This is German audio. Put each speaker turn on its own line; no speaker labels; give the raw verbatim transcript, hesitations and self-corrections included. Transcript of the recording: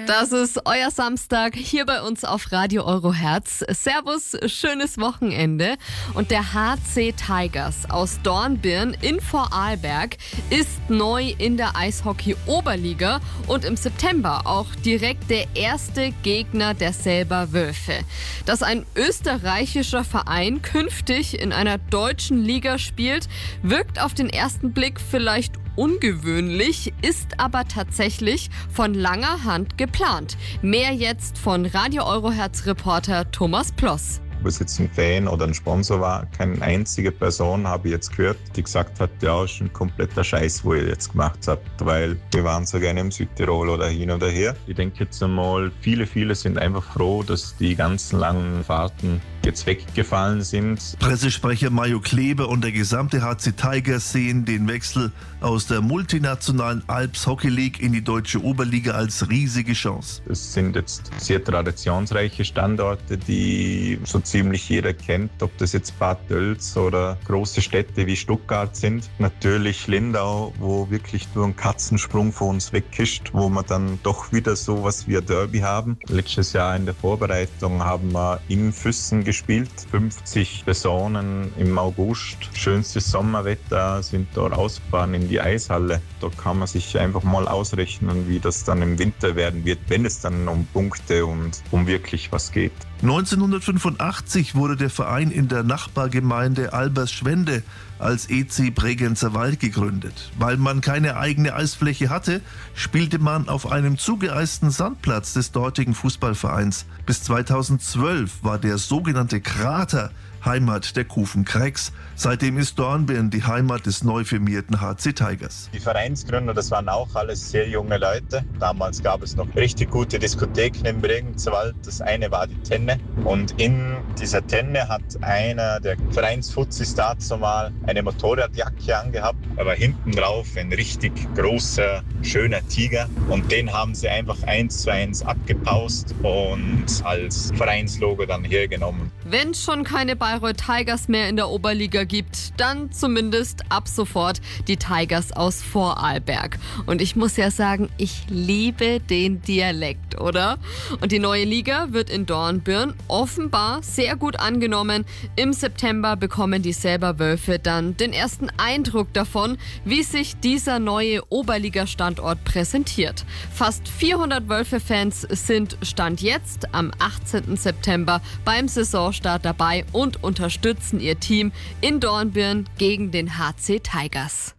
Das ist euer Samstag hier bei uns auf Radio Euroherz. Servus, schönes Wochenende. Und der H C Tigers aus Dornbirn in Vorarlberg ist neu in der Eishockey-Oberliga und im September auch direkt der erste Gegner der Selber Wölfe. Dass ein österreichischer Verein künftig in einer deutschen Liga spielt, wirkt auf den ersten Blick vielleicht ungewöhnlich, ist aber tatsächlich von langer Hand geplant. Mehr jetzt von Radio Euroherz-Reporter Thomas Ploss.
Ob es jetzt ein Fan oder ein Sponsor war, keine einzige Person habe ich jetzt gehört, die gesagt hat, ja, ist ein kompletter Scheiß, wo ihr jetzt gemacht habt, weil wir waren so gerne im Südtirol oder hin oder her. Ich denke jetzt einmal, viele, viele sind einfach froh, dass die ganzen langen Fahrten jetzt weggefallen sind.
Pressesprecher Mario Kleber und der gesamte H C Tigers sehen den Wechsel aus der multinationalen Alps Hockey League in die deutsche Oberliga als riesige Chance.
Es sind jetzt sehr traditionsreiche Standorte, die so ziemlich jeder kennt, ob das jetzt Bad Tölz oder große Städte wie Stuttgart sind. Natürlich Lindau, wo wirklich nur ein Katzensprung von uns weg ist, wo wir dann doch wieder sowas wie ein Derby haben. Letztes Jahr in der Vorbereitung haben wir in Füssen gespielt, fünfzig Personen im August. Schönstes Sommerwetter, sind dort ausgefahren in die Eishalle. Da kann man sich einfach mal ausrechnen, wie das dann im Winter werden wird, wenn es dann um Punkte und um wirklich was geht.
neunzehnhundertfünfundachtzig wurde der Verein in der Nachbargemeinde Albersschwende als E C Bregenzer Wald gegründet. Weil man keine eigene Eisfläche hatte, spielte man auf einem zugeeisten Sandplatz des dortigen Fußballvereins. Bis zweitausendzwölf war der sogenannte Krater Heimat der Kufen Cracks. Seitdem ist Dornbirn die Heimat des neu firmierten H C Tigers.
Die Vereinsgründer, das waren auch alles sehr junge Leute. Damals gab es noch richtig gute Diskotheken im Bregenzer Wald. Das eine war die Tenne. Und in dieser Tenne hat einer der Vereinsfuzis dazu mal eine Motorradjacke angehabt. Aber hinten drauf ein richtig großer, schöner Tiger. Und den haben sie einfach eins zu eins abgepaust und als Vereinslogo dann hergenommen.
Wenn es schon keine Bayreuth Tigers mehr in der Oberliga gibt, dann zumindest ab sofort die Tigers aus Vorarlberg. Und ich muss ja sagen, ich liebe den Dialekt, oder? Und die neue Liga wird in Dornbirn offenbar sehr gut angenommen. Im September bekommen die Selber Wölfe dann den ersten Eindruck davon, wie sich dieser neue Oberliga-Standort präsentiert. Fast vierhundert Wölfe-Fans sind Stand jetzt am achtzehnten September beim Saisonstart dabei und unterstützen ihr Team in Dornbirn gegen den H C Tigers.